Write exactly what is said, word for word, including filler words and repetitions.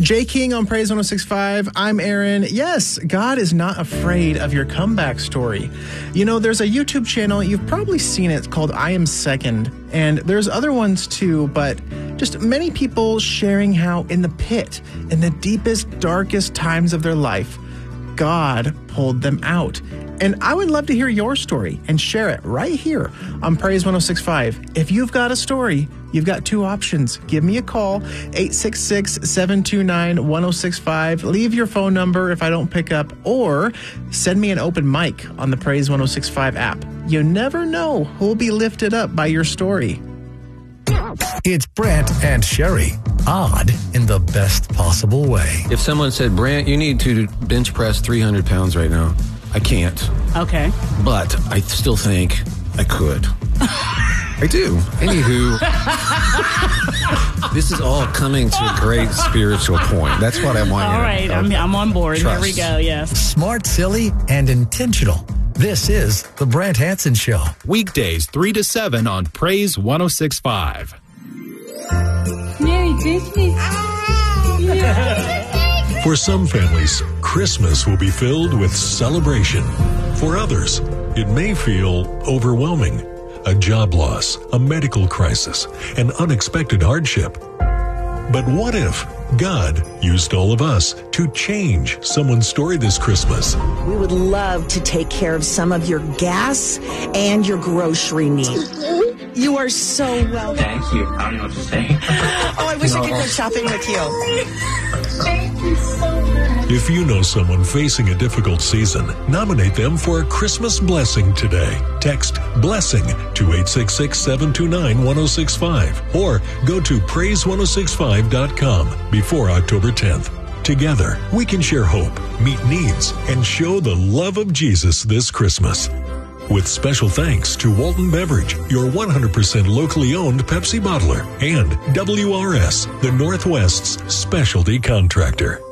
Jay King on Praise one oh six point five. I'm Aaron. Yes, God is not afraid of your comeback story. You know, there's a YouTube channel, you've probably seen it, it's called I Am Second. And there's other ones too, but just many people sharing how in the pit, in the deepest, darkest times of their life, God pulled them out. And I would love to hear your story and share it right here on Praise one oh six point five. If you've got a story, you've got two options. Give me a call, eight six six, seven two nine, one oh six five. Leave your phone number if I don't pick up, or send me an open mic on the Praise one oh six point five app. You never know who'll be lifted up by your story. It's Brant and Sherry. Odd in the best possible way. If someone said, Brant, you need to bench press three hundred pounds right now, I can't. Okay. But I still think I could. I do. Anywho, this is all coming to a great spiritual point. That's what I want All you to right, I'm, I'm on board. Trust. Here we go, yes. Smart, silly, and intentional. This is The Brant Hansen Show. Weekdays three to seven on Praise one oh six point five. Merry Christmas. For some families, Christmas will be filled with celebration. For others, it may feel overwhelming. A job loss, a medical crisis, an unexpected hardship. But what if God used all of us to change someone's story this Christmas? We would love to take care of some of your gas and your grocery needs. You are so welcome. Thank you. I don't know what to say. Oh, I wish I could go shopping with you. Thank you so much. If you know someone facing a difficult season, nominate them for a Christmas blessing today. Text BLESSING to eight six six, seven two nine, one oh six five or go to praise one oh six five dot com before October tenth. Together, we can share hope, meet needs, and show the love of Jesus this Christmas. With special thanks to Walton Beverage, your one hundred percent locally owned Pepsi bottler, and W R S, the Northwest's specialty contractor.